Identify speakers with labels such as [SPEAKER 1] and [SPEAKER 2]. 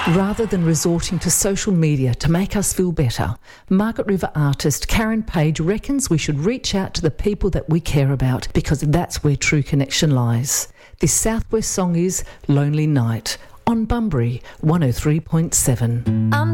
[SPEAKER 1] Rather than resorting to social media to make us feel better, Margaret River artist Karen Page reckons we should reach out to the people that we care about because that's where true connection lies. This Southwest song is Lonely Night on Bunbury 103.7.